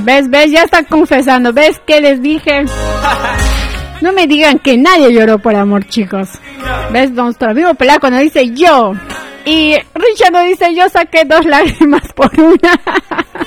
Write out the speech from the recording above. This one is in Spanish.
¿Ves? Ya está confesando. ¿Ves qué les dije? No me digan que nadie lloró por amor, chicos. ¿Ves? Nuestro mismo pelaco nos dice yo. Y Richard nos dice yo saqué 2 lágrimas por una.